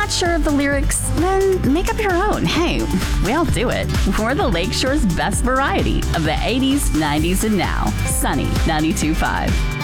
not sure of the lyrics? Then make up your own. Hey, we all do it. We're the Lakeshore's best variety of the 80s, 90s, and now. Sunny 92.5.